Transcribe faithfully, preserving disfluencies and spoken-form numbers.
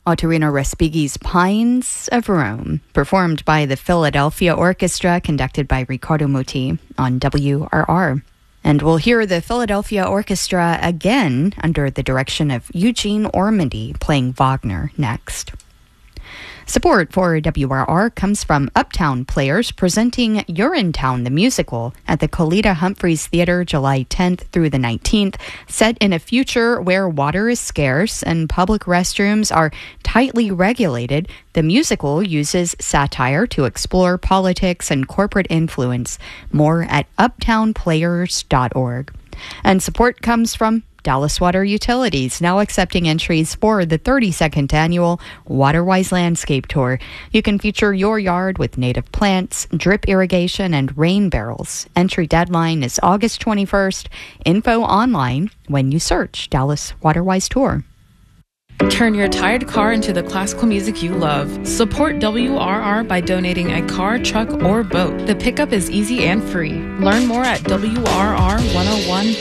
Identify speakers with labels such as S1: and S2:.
S1: Ottorino Respighi's Pines of Rome, performed by the Philadelphia Orchestra, conducted by Riccardo Muti on W R R. And we'll hear the Philadelphia Orchestra again under the direction of Eugene Ormandy playing Wagner next. Support for W R R comes from Uptown Players presenting Urinetown the Musical at the Colita Humphreys Theater July tenth through the nineteenth. Set in a future where water is scarce and public restrooms are tightly regulated, the musical uses satire to explore politics and corporate influence. More at uptown players dot org. And support comes from Dallas Water Utilities, now accepting entries for the thirty-second annual Waterwise Landscape Tour. You can feature your yard with native plants, drip irrigation, and rain barrels. Entry deadline is August twenty-first. Info online when you search Dallas Waterwise Tour.
S2: Turn your tired car into the classical music you love. Support W R R by donating a car, truck, or boat. The pickup is easy and free. Learn more at W R R one oh one